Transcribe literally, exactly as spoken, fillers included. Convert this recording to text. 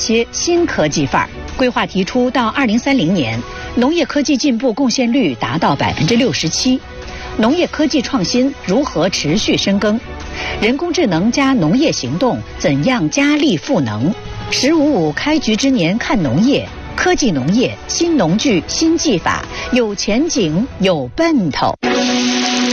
些新科技范儿。规划提出，到二零三零年，农业科技进步贡献率达到百分之六十七。农业科技创新如何持续深耕？人工智能加农业行动怎样加力赋能？十五五开局之年看农业，科技农业新农具新技法，有前景有奔头。